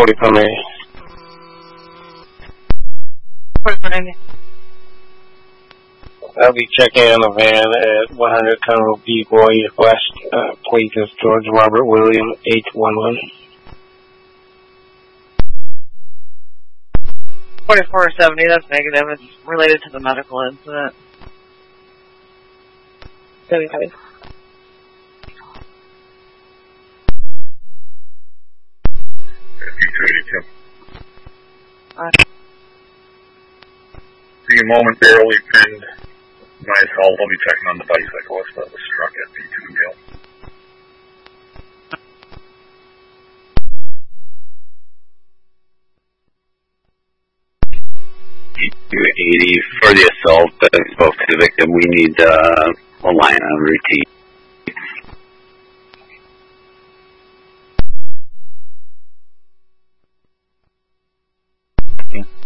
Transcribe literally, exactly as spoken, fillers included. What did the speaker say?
forty-four ninety. forty-four ninety. I'll be checking in a van at one hundred Tunnel B Boy West, uh, plate is George Robert William eight one one. forty-four seventy, that's negative. It's related to the medical incident. seventy-five. fifty-two eighty-two. Alright. So you momentarily pinned myself. I'll be checking on the bicyclist that was struck at B two Hill. two eighty for the assault that spoke to the victim. We need uh, a line on routine. Okay.